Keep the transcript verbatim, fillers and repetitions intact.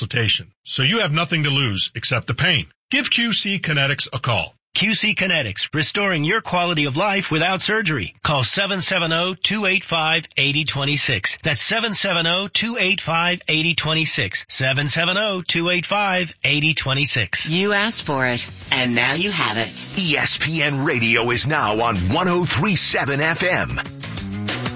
consultation, so you have nothing to lose except the pain. Give Q C Kinetics a call. Q C Kinetics, restoring your quality of life without surgery. Call seven seven zero, two eight five, eight zero two six. That's seven seven zero, two eight five, eight zero two six. seven seven zero, two eight five, eight zero two six. You asked for it, and now you have it. E S P N Radio is now on one oh three point seven F M.